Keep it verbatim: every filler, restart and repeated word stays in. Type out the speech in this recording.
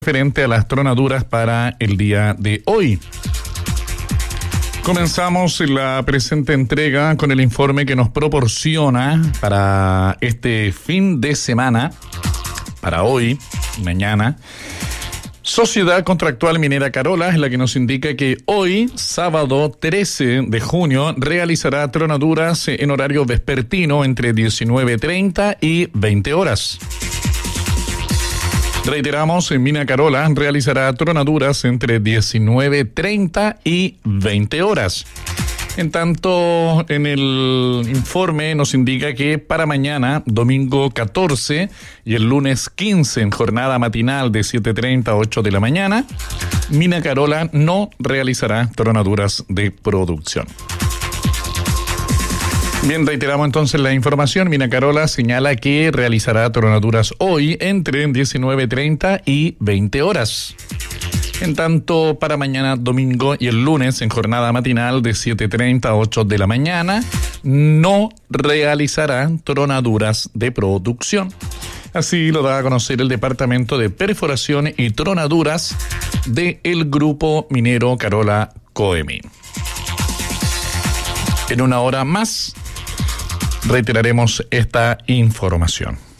referente a las tronaduras para el día de hoy. Comenzamos la presente entrega con el informe que nos proporciona para este fin de semana, para hoy, mañana. Sociedad Contractual Minera Carola es la que nos indica que hoy, sábado trece de junio, realizará tronaduras en horario vespertino entre diecinueve treinta y veinte horas. Reiteramos, en Mina Carola realizará tronaduras entre diecinueve treinta y veinte horas. En tanto, en el informe nos indica que para mañana, domingo catorce y el lunes quince, en jornada matinal de siete treinta a ocho de la mañana, Mina Carola no realizará tronaduras de producción. Bien, reiteramos entonces la información. Mina Carola señala que realizará tronaduras hoy entre diecinueve treinta y veinte horas. En tanto, para mañana domingo y el lunes, en jornada matinal de siete treinta a ocho de la mañana, no realizará tronaduras de producción. Así lo da a conocer el Departamento de Perforación y Tronaduras del Grupo Minero Carola Coemin. En una hora más reiteraremos esta información.